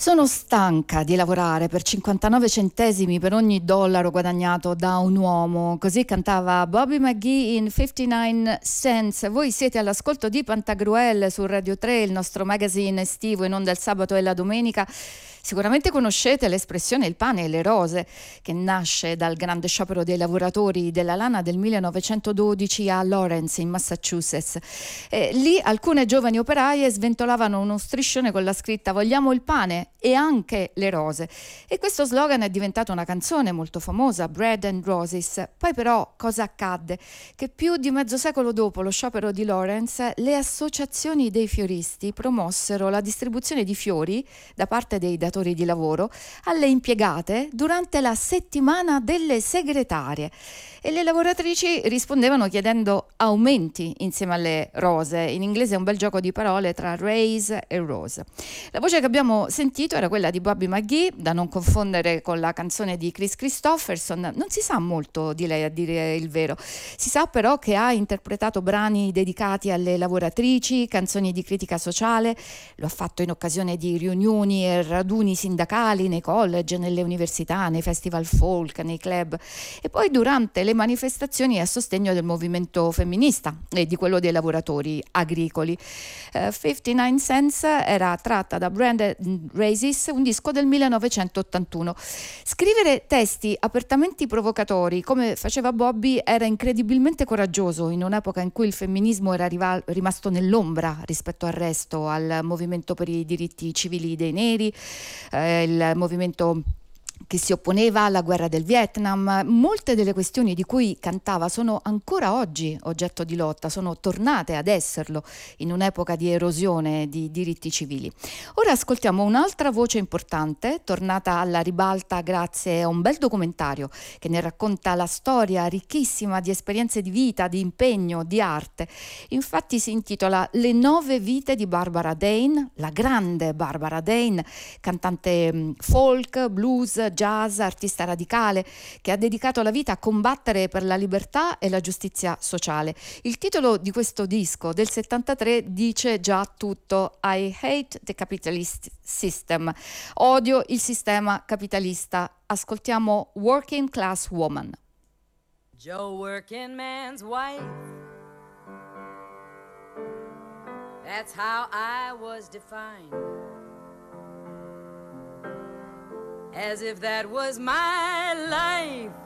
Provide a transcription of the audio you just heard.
Sono stanca di lavorare per 59 centesimi per ogni dollaro guadagnato da un uomo. Così cantava Bobby McGee in 59 Cents. Voi siete all'ascolto di Pantagruel su Radio 3, il nostro magazine estivo in onda il sabato e la domenica. Sicuramente conoscete l'espressione il pane e le rose, che nasce dal grande sciopero dei lavoratori della lana del 1912 a Lawrence in Massachusetts. Lì alcune giovani operaie sventolavano uno striscione con la scritta "Vogliamo il pane e anche le rose", e questo slogan è diventato una canzone molto famosa, Bread and Roses. Poi però cosa accadde? Che più di mezzo secolo dopo lo sciopero di Lawrence, le associazioni dei fioristi promossero la distribuzione di fiori da parte dei datori di lavoro alle impiegate durante la settimana delle segretarie, e le lavoratrici rispondevano chiedendo aumenti insieme alle rose. In inglese è un bel gioco di parole tra raise e rose. La voce che abbiamo sentito era quella di Bobby McGee, da non confondere con la canzone di Chris Christopherson. Non si sa molto di lei, a dire il vero. Si sa però che ha interpretato brani dedicati alle lavoratrici, canzoni di critica sociale. Lo ha fatto in occasione di riunioni e raduni sindacali nei college, nelle università, nei festival folk, nei club, e poi durante le manifestazioni a sostegno del movimento femminista e di quello dei lavoratori agricoli. 59 Cents era tratta da Bread and Roses, un disco del 1981. Scrivere testi apertamente provocatori come faceva Bobby era incredibilmente coraggioso in un'epoca in cui il femminismo era rimasto nell'ombra rispetto al resto, al movimento per i diritti civili dei neri, il movimento che si opponeva alla guerra del Vietnam. Molte delle questioni di cui cantava sono ancora oggi oggetto di lotta, sono tornate ad esserlo in un'epoca di erosione di diritti civili. Ora ascoltiamo un'altra voce importante, tornata alla ribalta grazie a un bel documentario che ne racconta la storia ricchissima di esperienze di vita, di impegno, di arte. Infatti si intitola Le 9 vite di Barbara Dane, la grande Barbara Dane, cantante folk, blues, jazz, artista radicale che ha dedicato la vita a combattere per la libertà e la giustizia sociale. Il titolo di questo disco del 73 dice già tutto: I hate the capitalist system. Odio il sistema capitalista. Ascoltiamo Working Class Woman. Joe, working man's wife, that's how I was defined. As if that was my life,